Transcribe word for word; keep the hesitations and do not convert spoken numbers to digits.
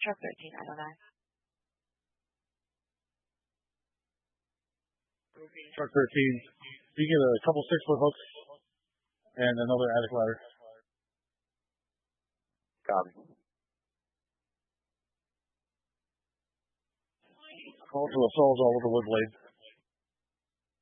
Truck thirteen, I don't know. Truck thirteen, you get a couple six-foot hooks and another attic ladder. Copy. Call to assault all with a wood blade.